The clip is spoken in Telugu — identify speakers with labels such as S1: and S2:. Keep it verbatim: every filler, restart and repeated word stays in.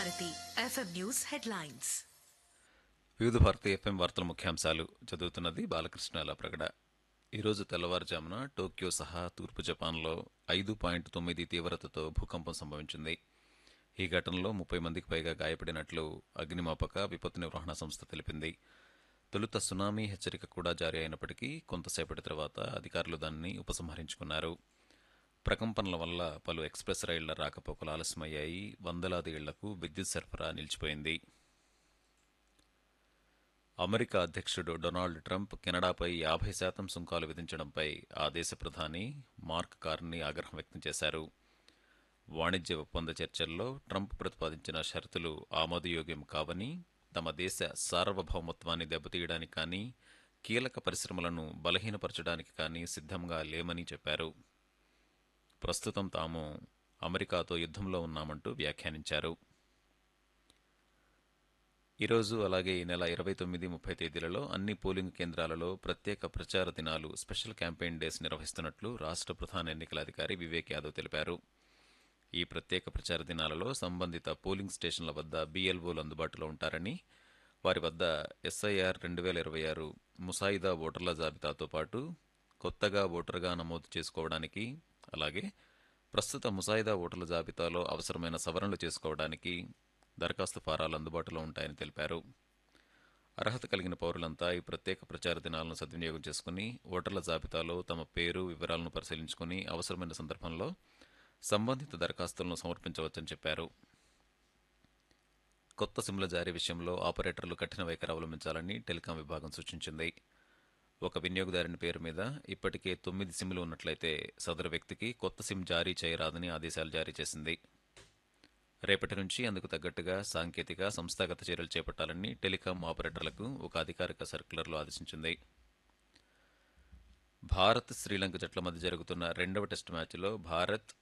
S1: Bharati FM news headlines.
S2: వివిధ భారతి ఎఫ్ఎం వార్తల ముఖ్యాంశాలు చదువుతున్నది బాలకృష్ణ ప్రగడ. ఈరోజు తెల్లవారుజామున టోక్యో సహా తూర్పు జపాన్లో ఐదు పాయింట్ తొమ్మిది తీవ్రతతో భూకంపం సంభవించింది. ఈ ఘటనలో ముప్పై మందికి పైగా గాయపడినట్లు అగ్నిమాపక విపత్తు నిర్వహణ సంస్థ తెలిపింది. తొలుత సునామీ హెచ్చరిక కూడా జారీ అయినప్పటికీ కొంతసేపటి తర్వాత అధికారులు దాన్ని ఉపసంహరించుకున్నారు. ప్రకంపనల వల్ల పలు ఎక్స్ప్రెస్ రైళ్ల రాకపోకలు ఆలస్యమయ్యాయి. వందలాది ఇళ్లకు విద్యుత్ సరఫరా నిలిచిపోయింది. అమెరికా అధ్యక్షుడు డొనాల్డ్ ట్రంప్ కెనడాపై యాభై శాతం సుంకాలు విధించడంపై ఆ దేశ ప్రధాని మార్క్ కార్నీ ఆగ్రహం వ్యక్తం చేశారు. వాణిజ్య ఒప్పంద చర్చల్లో ట్రంప్ ప్రతిపాదించిన షరతులు ఆమోదయోగ్యం కావని, తమ దేశ సార్వభౌమత్వాన్ని దెబ్బతీయడానికి కానీ, కీలక పరిశ్రమలను బలహీనపరచడానికి కానీ సిద్ధంగా లేమని చెప్పారు. ప్రస్తుతం తాము అమెరికాతో యుద్ధంలో ఉన్నామంటూ వ్యాఖ్యానించారు. ఈరోజు అలాగే ఈ నెల ఇరవై తొమ్మిది ముప్పై తేదీలలో అన్ని పోలింగ్ కేంద్రాలలో ప్రత్యేక ప్రచార దినాలు, స్పెషల్ క్యాంపెయిన్ డేస్ నిర్వహిస్తున్నట్లు రాష్ట్ర ప్రధాన ఎన్నికల అధికారి వివేక్ యాదవ్ తెలిపారు. ఈ ప్రత్యేక ప్రచార దినాలలో సంబంధిత పోలింగ్ స్టేషన్ల వద్ద బీఎల్ఓలు అందుబాటులో ఉంటారని, వారి వద్ద ఎస్ఐఆర్ రెండు వేల ఇరవై ఆరు ముసాయిదా ఓటర్ల జాబితాతో పాటు కొత్తగా ఓటరుగా నమోదు చేసుకోవడానికి, అలాగే ప్రస్తుత ముసాయిదా ఓటర్ల జాబితాలో అవసరమైన సవరణలు చేసుకోవడానికి దరఖాస్తు ఫారాలు అందుబాటులో ఉంటాయని తెలిపారు. అర్హత కలిగిన పౌరులంతా ఈ ప్రత్యేక ప్రచార దినాలను సద్వినియోగం చేసుకుని ఓటర్ల జాబితాలో తమ పేరు, వివరాలను పరిశీలించుకుని అవసరమైన సందర్భంలో సంబంధిత దరఖాస్తులను సమర్పించవచ్చని చెప్పారు. కొత్త సిమ్ల జారీ విషయంలో ఆపరేటర్లు కఠిన వైఖరి అవలంబించాలని టెలికాం విభాగం సూచించింది. ఒక వినియోగదారుని పేరు మీద ఇప్పటికే తొమ్మిది సిమ్లు ఉన్నట్లయితే సదరు వ్యక్తికి కొత్త సిమ్ జారీ చేయరాదని ఆదేశాలు జారీ చేసింది. రేపటి నుంచి అందుకు తగ్గట్టుగా సాంకేతిక, సంస్థాగత చర్యలు చేపట్టాలని టెలికాం ఆపరేటర్లకు ఒక అధికారిక సర్క్యులర్లో ఆదేశించింది. భారత్, శ్రీలంక జట్ల మధ్య జరుగుతున్న రెండవ టెస్టు మ్యాచ్లో భారత్